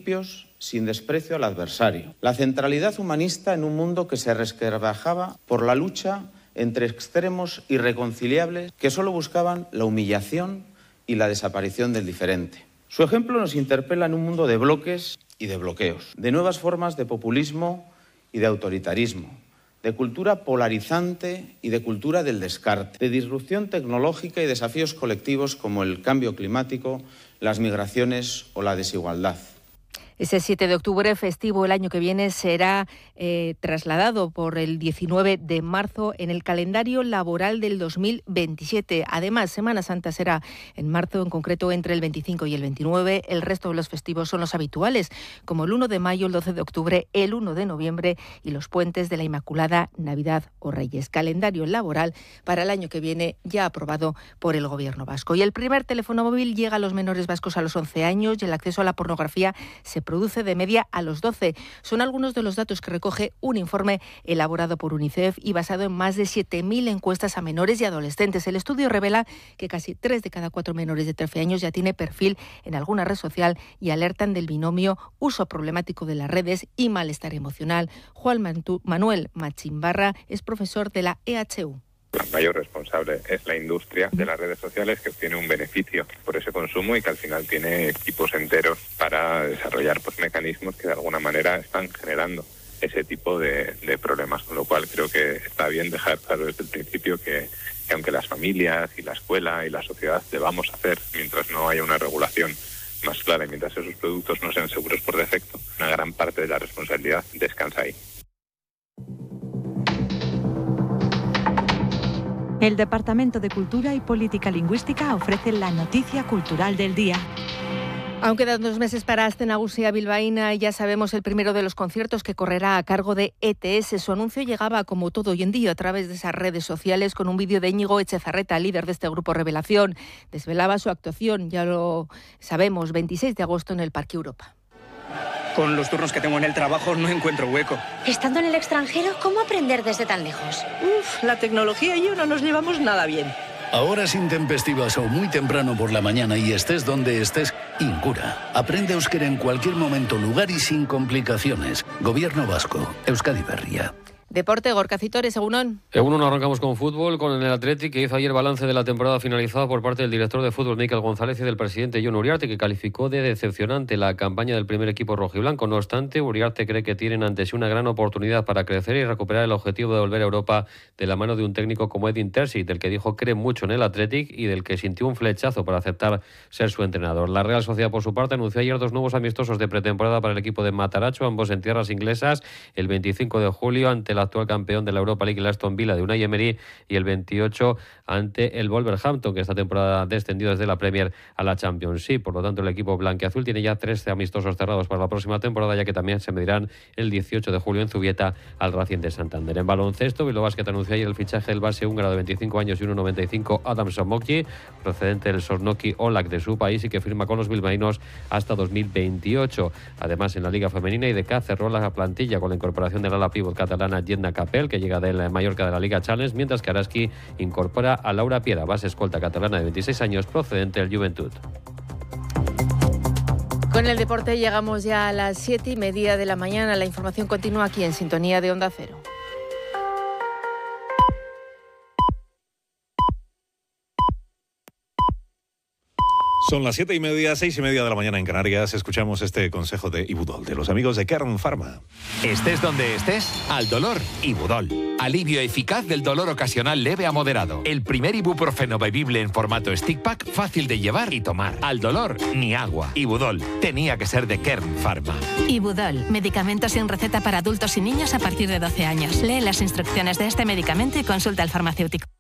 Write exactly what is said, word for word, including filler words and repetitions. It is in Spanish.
principios sin desprecio al adversario. La centralidad humanista en un mundo que se resquebrajaba por la lucha entre extremos irreconciliables que solo buscaban la humillación y la desaparición del diferente. Su ejemplo nos interpela en un mundo de bloques y de bloqueos, de nuevas formas de populismo y de autoritarismo, de cultura polarizante y de cultura del descarte, de disrupción tecnológica y desafíos colectivos como el cambio climático, las migraciones o la desigualdad. Ese siete de octubre festivo el año que viene será eh, trasladado por el diecinueve de marzo en el calendario laboral del dos mil veintisiete. Además, Semana Santa será en marzo, en concreto entre el veinticinco y el veintinueve. El resto de los festivos son los habituales, como el uno de mayo, el doce de octubre, el uno de noviembre y los puentes de la Inmaculada, Navidad o Reyes. Calendario laboral para el año que viene ya aprobado por el Gobierno vasco. Y el primer teléfono móvil llega a los menores vascos a los once años y el acceso a la pornografía se produce de media a los doce. Son algunos de los datos que recoge un informe elaborado por UNICEF y basado en más de siete mil encuestas a menores y adolescentes. El estudio revela que casi tres de cada cuatro menores de trece años ya tiene perfil en alguna red social y alertan del binomio uso problemático de las redes y malestar emocional. Juan Manuel Machimbarra es profesor de la E H U. La mayor responsable es la industria de las redes sociales, que obtiene un beneficio por ese consumo y que al final tiene equipos enteros para desarrollar pues, mecanismos que de alguna manera están generando ese tipo de, de problemas. Con lo cual creo que está bien dejar claro desde el principio que, que aunque las familias y la escuela y la sociedad debamos hacer mientras no haya una regulación más clara y mientras esos productos no sean seguros por defecto, una gran parte de la responsabilidad descansa ahí. El Departamento de Cultura y Política Lingüística ofrece la noticia cultural del día. Aún quedan dos meses para Aste Nagusia bilbaína y ya sabemos el primero de los conciertos que correrá a cargo de E T S. Su anuncio llegaba, como todo hoy en día, a través de esas redes sociales con un vídeo de Íñigo Etxezarreta, líder de este grupo Revelación. Desvelaba su actuación, ya lo sabemos, veintiséis de agosto en el Parque Europa. Con los turnos que tengo en el trabajo no encuentro hueco. Estando en el extranjero, ¿cómo aprender desde tan lejos? Uf, la tecnología y yo no nos llevamos nada bien. A horas intempestivas o muy temprano por la mañana y estés donde estés, Incura. Aprende euskera en cualquier momento, lugar y sin complicaciones. Gobierno vasco. Euskadi Berria. Deporte, Gorka Citores, Egunon. Egunon, arrancamos con fútbol, con el Athletic, que hizo ayer balance de la temporada finalizada por parte del director de fútbol, Mikel González, y del presidente, Jon Uriarte, que calificó de decepcionante la campaña del primer equipo rojiblanco. No obstante, Uriarte cree que tienen ante sí una gran oportunidad para crecer y recuperar el objetivo de volver a Europa de la mano de un técnico como Edin Terzic, del que dijo cree mucho en el Athletic y del que sintió un flechazo para aceptar ser su entrenador. La Real Sociedad, por su parte, anunció ayer dos nuevos amistosos de pretemporada para el equipo de Mataracho, ambos en tierras inglesas, el veinticinco de julio ante el actual campeón de la Europa League, el Aston Villa de Unai Emery, y el veintiocho ante el Wolverhampton, que esta temporada ha descendido desde la Premier a la Championship. Por lo tanto, el equipo blanquiazul tiene ya trece amistosos cerrados para la próxima temporada, ya que también se medirán el dieciocho de julio en Zubieta al Racing de Santander. En baloncesto, Bilbao Basket anunció ayer el fichaje del base húngaro de veinticinco años y uno noventa y cinco, Adam Somogyi, procedente del Sosnoki Olak de su país y que firma con los bilbaínos hasta dos mil veintiocho. Además, en la Liga Femenina, I D K cerró la plantilla con la incorporación del ala pívot catalana Jedna Capel, que llega del Mallorca de la Liga Challenge, mientras que Araski incorpora a Laura Piera, base escolta catalana de veintiséis años, procedente del Juventud. Con el deporte llegamos ya a las siete y media de la mañana. La información continúa aquí en sintonía de Onda Cero. Son las siete y media, seis y media de la mañana en Canarias. Escuchamos este consejo de Ibudol, de los amigos de Kern Pharma. Estés donde estés, al dolor, Ibudol. Alivio eficaz del dolor ocasional leve a moderado. El primer ibuprofeno bebible en formato stick pack, fácil de llevar y tomar. Al dolor, ni agua. Ibudol, tenía que ser de Kern Pharma. Ibudol, medicamento sin receta para adultos y niños a partir de doce años. Lee las instrucciones de este medicamento y consulta al farmacéutico.